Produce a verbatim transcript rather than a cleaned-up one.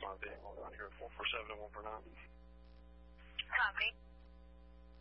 my vehicle down here at four four seven and one four nine. Copy.